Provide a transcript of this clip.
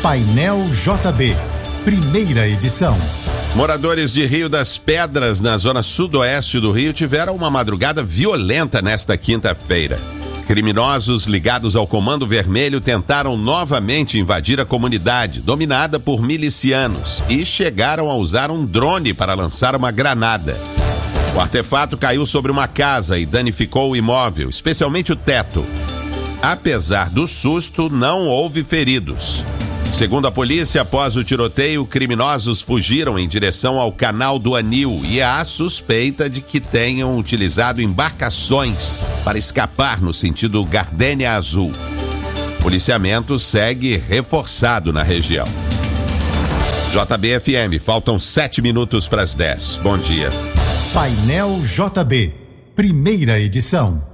Painel JB, primeira edição. Moradores de Rio das Pedras, na zona sudoeste do Rio, tiveram uma madrugada violenta nesta quinta-feira. Criminosos ligados ao Comando Vermelho tentaram novamente invadir a comunidade, dominada por milicianos, e chegaram a usar um drone para lançar uma granada. O artefato caiu sobre uma casa e danificou o imóvel, especialmente o teto. Apesar do susto, não houve feridos. Segundo a polícia, após o tiroteio, criminosos fugiram em direção ao Canal do Anil e há suspeita de que tenham utilizado embarcações para escapar no sentido Gardênia Azul. O policiamento segue reforçado na região. JB-FM, faltam 7 minutos para as 10. Bom dia. Painel JB, primeira edição.